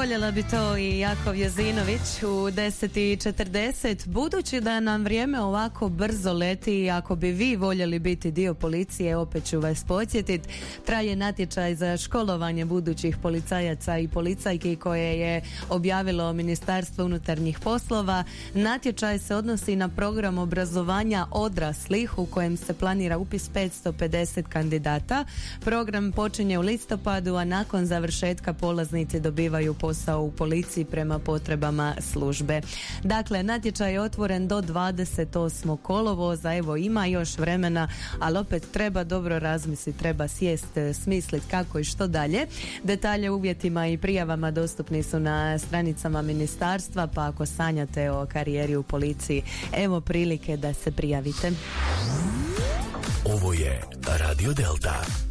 Voljela bi to i Jakov Jozinović u 10:40. Budući da nam vrijeme ovako brzo leti i ako bi vi voljeli biti dio policije, opet ću vas podsjetiti, traje natječaj za školovanje budućih policajaca i policajki koje je objavilo Ministarstvo unutarnjih poslova. Natječaj se odnosi na program obrazovanja odraslih u kojem se planira upis 550 kandidata. Program počinje u listopadu, a nakon završetka polaznici dobivaju posao u policiji prema potrebama službe. Dakle, natječaj je otvoren do 28. kolovoza, evo ima još vremena, ali opet treba dobro razmisliti, treba sjest, smisliti kako i što dalje. Detalje o uvjetima i prijavama dostupni su na stranicama ministarstva, pa ako sanjate o karijeri u policiji, evo prilike da se prijavite. Ovo je Radio Delta.